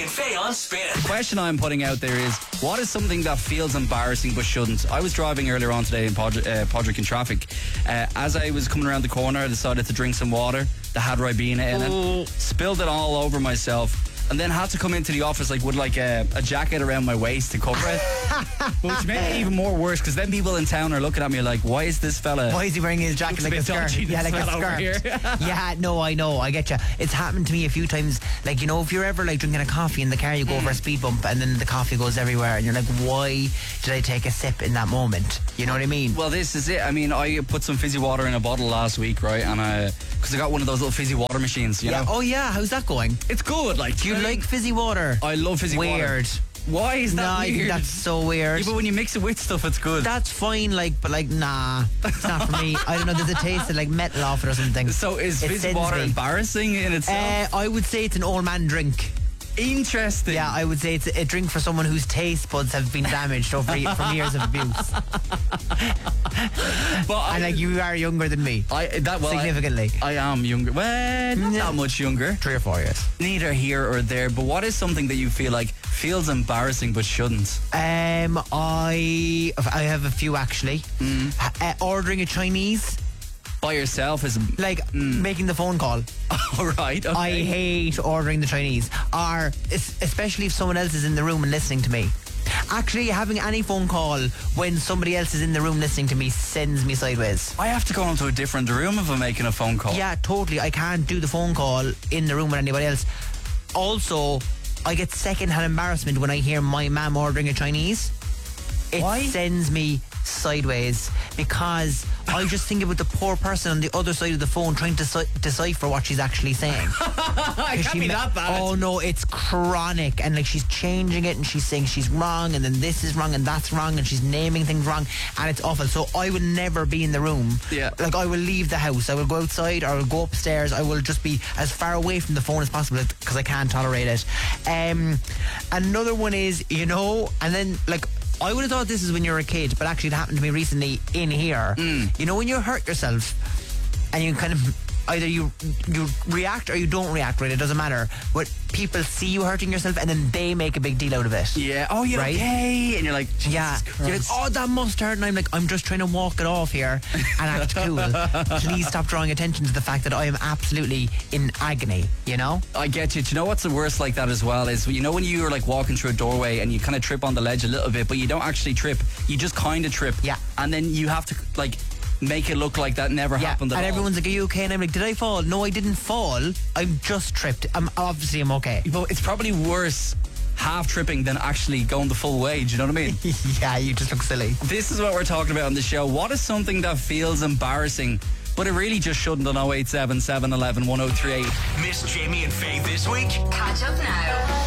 and Faye on Spin. The question I'm putting out there is, what is something that feels embarrassing but shouldn't? I was driving earlier on today in Podrick in traffic. As I was coming around the corner, I decided to drink some water that had Ribena in it. Spilled it all over myself. And then had to come into the office with a jacket around my waist to cover it. Which made it even more worse, because then people in town are looking at me like, why is this fella... Why is he wearing his jacket like a skirt? Yeah, like a skirt. Yeah, no, I know, I get you. It's happened to me a few times. Like, you know, if you're ever like drinking a coffee in the car, you go over a speed bump and then the coffee goes everywhere and you're like, why did I take a sip in that moment? You know what I mean? Well, this is it. I mean, I put some fizzy water in a bottle last week, right? And because I got one of those little fizzy water machines, you know? Oh yeah, how's that going? It's good. Like, do you like fizzy water? I love fizzy water. Weird. Why is that weird? I think that's so weird. Yeah, but when you mix it with stuff, it's good. That's fine, but nah, it's not for me. I don't know, there's a taste of like metal off it or something. So is fizzy water embarrassing in itself? I would say it's an old man drink. Interesting. Yeah, I would say it's a drink for someone whose taste buds have been damaged from years of abuse. And like, you are younger than me. Significantly. I am younger. Well, not that much younger. 3 or 4 years. Neither here or there. But what is something that you feel like feels embarrassing but shouldn't? I have a few actually. Ordering a Chinese by yourself is like making the phone call. All right. Okay. I hate ordering the Chinese, or especially if someone else is in the room and listening to me. Actually, having any phone call when somebody else is in the room listening to me sends me sideways. I have to go into a different room if I'm making a phone call. Yeah, totally. I can't do the phone call in the room with anybody else. Also, I get second-hand embarrassment when I hear my mum ordering a Chinese. It sends me sideways, because I just think about the poor person on the other side of the phone trying to decipher what she's actually saying. It can't be that bad. Oh no, it's chronic, and like, she's changing it and she's saying she's wrong, and then this is wrong and that's wrong, and she's naming things wrong, and it's awful. So I will never be in the room. Yeah. Like, I will leave the house, I will go outside, or I will go upstairs. I will just be as far away from the phone as possible, because I can't tolerate it. Another one is, you know, and then like, I would have thought this is when you were a kid, but actually it happened to me recently in here. You know, when you hurt yourself and you kind of either you react or you don't react, right? It doesn't matter. But people see you hurting yourself and then they make a big deal out of it. Yeah. Oh, you're right? Okay. And you're like, Jesus yeah. Christ. You're like, oh, that must hurt. And I'm like, I'm just trying to walk it off here and act cool. Please stop drawing attention to the fact that I am absolutely in agony, you know? I get you. Do you know what's the worst like that as well is, you know, when you're like walking through a doorway and you kind of trip on the ledge a little bit, but you don't actually trip. You just kind of trip. Yeah. And then you have to like make it look like that never happened at all. And everyone's like, are you okay? And I'm like, did I fall? No, I didn't fall. I'm just tripped. I'm okay. But it's probably worse half tripping than actually going the full way. Do you know what I mean? Yeah, you just look silly. This is what we're talking about on the show. What is something that feels embarrassing, but it really just shouldn't, on 087 711 1038? Miss Jamie and Faye this week? Catch up now.